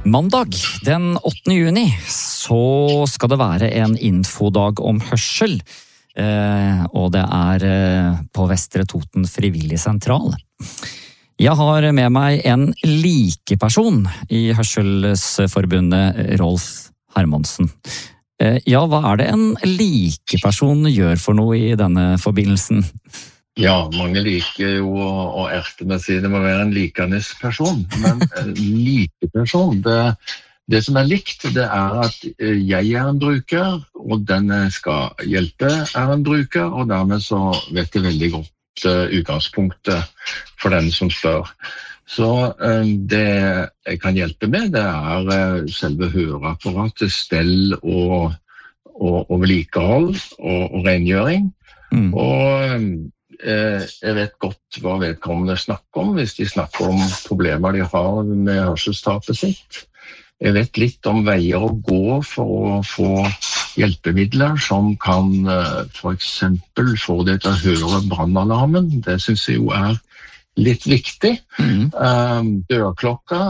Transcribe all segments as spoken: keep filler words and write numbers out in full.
Mandag den åttende juni så skal det være en infodag om hørsel, eh, og det er eh, på Vestre Toten Frivillig Sentral. Jeg har med meg en likeperson i Hørselsforbundet, Rolf Hermansen. Eh, ja, hva er det en likeperson gjør for noe i denne forbindelsen? Ja, mange liker jo å erte med å si det må være en likenes person, men en likeperson, det, det som er likt, det er at jeg er en bruker, og den jeg skal hjelpe er en bruker, og dermed så vet jeg veldig godt uh, utgangspunktet for den som spør. Så uh, det jeg kan hjelpe med, det er uh, selve høreapparatet, stell og, og, og vedlikehold og, og rengjøring, mm. og jeg vet godt hva vedkommende snakker om, hvis de snakker om problemer de har med hørselstapet sitt. Jeg vet litt om veier å gå for å få hjelpemidler som kan for eksempel få det til å høre brannalarmen. Det synes jeg jo er litt viktig. Mm. Um, dørklokka,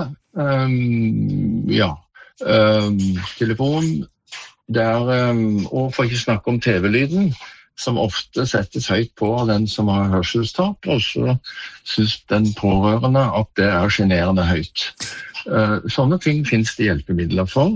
um, ja, um, telefon, der, um, og for ikke snakke om T V-lyden, som ofte settes høyt på den som har hørselstap, og så synes den pårørende at det er generende høyt. Sånne ting finnes det hjelpemidler for,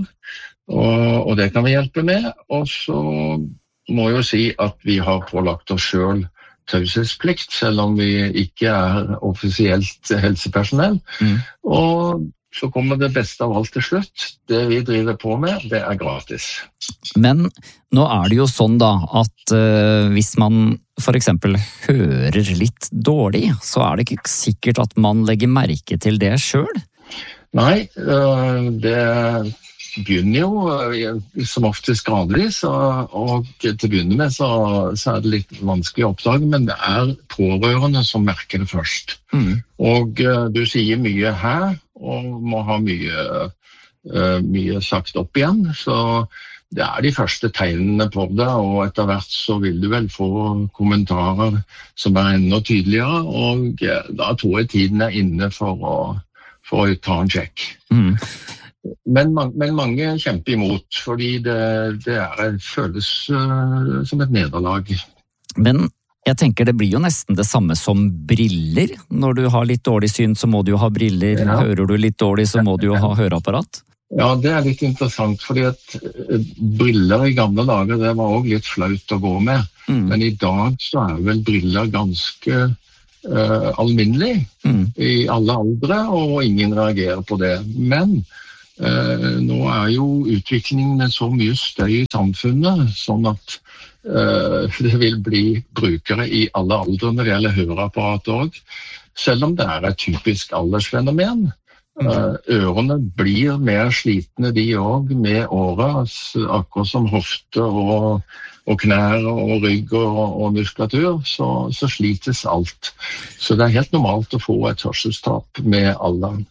og, og det kan vi hjelpe med. Og så må jeg jo si at vi har pålagt oss selv taushetsplikt, selv om vi ikke er offisielt helsepersonell. Mm. Og så kommer det beste av alt til slutt. Det vi driver på med, det er gratis. Men nå er det jo sånn da, at uh, hvis man for eksempel hører litt dårlig, så er det ikke sikkert at man legger merke til det selv? Nei, uh, det begynner jo uh, som oftest gradvis, og, og til å begynne med så, så er det litt vanskelig å oppdage, men det er pårørende som merker det først. Mm. Og uh, du sier mye her, og må ha mye, uh, mye sagt opp igjen, så det er de første tegnene på det, og etter hvert så vil du vel få kommentarer som er enda tydeligere, og uh, da tror jeg tiden er inne for å, for å ta en sjekk. Mm. Men, men mange kjemper imot, fordi det, det er, føles uh, som et nederlag. Men jeg tenker det blir jo nesten det samme som briller. Når du har litt dårlig syn, så må du jo ha briller. Ja. Hører du litt dårlig, så må du jo ha høreapparat. Ja, det er litt interessant, fordi at briller i gamle dager, det var også litt flaut å gå med. Mm. Men i dag så er vel briller ganske uh, alminnelig mm. i alle aldre, og ingen reagerer på det. Men uh, nå er jo utviklingen med så mye støy i samfunnet, sånn at Uh, det vil bli brukere i alle aldre når det gjelder høreapparat også, selv om det er et typisk aldersfenomen. Uh, ørene blir mer slitne de også med året, akkurat som hofte og, og knær og rygg og, og muskulatur, så, så slites alt. Så det er helt normalt å få et hørselstap med alderen.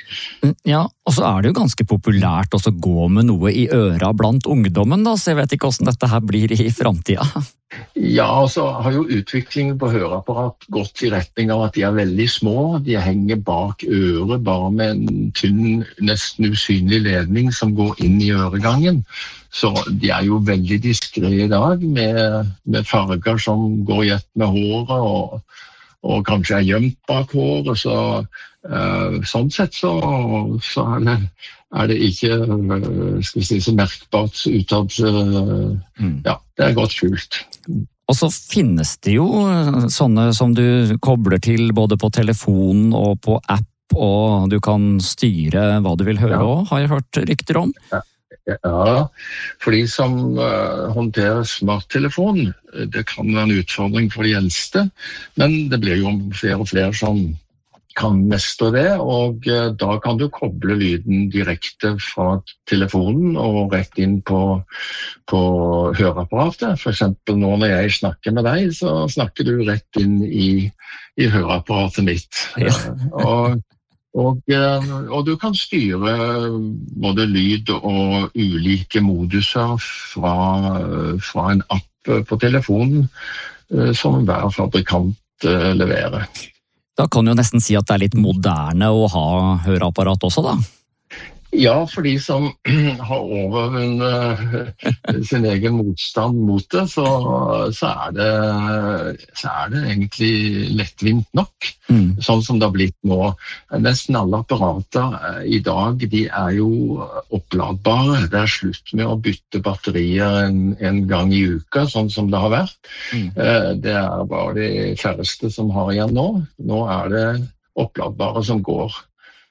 Ja, og så er det jo ganske populært også å gå med noe i øra blant ungdommen, da, så jeg vet ikke hvordan dette her blir i fremtiden. Ja, og så har jo utviklingen på høreapparat gått i retning av at de er veldig små, de henger bak øret bare med en tynn, nesten usynlig ledning som går inn i øregangen. Så de er jo veldig diskrete i dag, med, med farger som går i ett med håret, og, og kanskje er gjemt bak håret, så uh, sånn sett så, så er, det, er det ikke uh, skal vi si, så merkbart utad. Uh, mm. Ja, det er godt skjult. Og så finnes det jo sånne som du kobler til både på telefon og på app, og du kan styre hva du vil høre ja. Også, har jeg hørt rykter om. Ja. Ja, for de som uh, håndterer smarttelefon, det kan være en utfordring for de eldste, men det blir jo flere og flere som kan mestre det, og uh, da kan du koble lyden direkte fra telefonen og rett inn på, på høreapparatet. For eksempel nå når jeg snakker med deg, så snakker du rett inn i, i høreapparatet mitt. Ja. og Og, og du kan styre både lyd og ulike moduser fra, fra en app på telefonen som hver fabrikant leverer. Da kan du jo nesten si at det er litt moderne å ha høreapparat også, da? Ja, for de som har overvunnet sin egen motstand mot det, så, så, er det, så er det egentlig lettvint nok, mm. sånn som det har blitt nå. Nesten alle apparater i dag, de er jo oppladbare. Det er slutt med å bytte batterier en, en gang i uka, sånn som det har vært. Mm. Det er bare de færreste som har igjen nå. Nå er det oppladbare som går.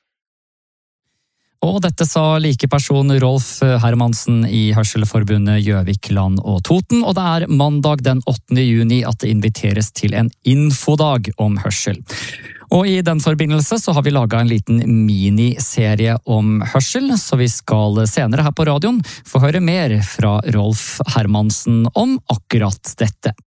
Og dette sa likeperson Rolf Hermansen i Hørselforbundet Gjøvik, Land og Toten, og det er mandag den åttende juni at det inviteres til en infodag om hørsel. Og i den forbindelse så har vi laget en liten miniserie om hørsel, så vi skal senere her på radioen få høre mer fra Rolf Hermansen om akkurat dette.